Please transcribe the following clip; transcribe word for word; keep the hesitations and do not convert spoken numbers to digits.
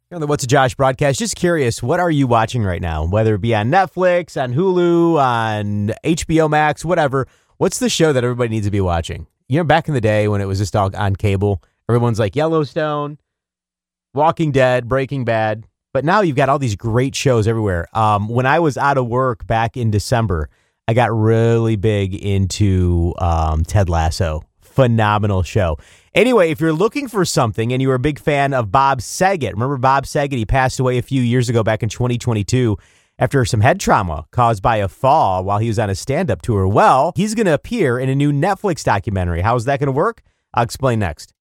On the What's a Josh broadcast, just curious, what are you watching right now? Whether it be on Netflix, on Hulu, on H B O Max, whatever. What's the show that everybody needs to be watching? You know, back in the day when it was just all on cable, everyone's like Yellowstone, Walking Dead, Breaking Bad. But now you've got all these great shows everywhere. Um, when I was out of work back in December, I got really big into um, Ted Lasso. Phenomenal show. Anyway, if you're looking for something and you were a big fan of Bob Saget, remember Bob Saget? He passed away a few years ago back in twenty twenty-two after some head trauma caused by a fall while he was on a stand-up tour. Well, he's going to appear in a new Netflix documentary. How is that going to work? I'll explain next.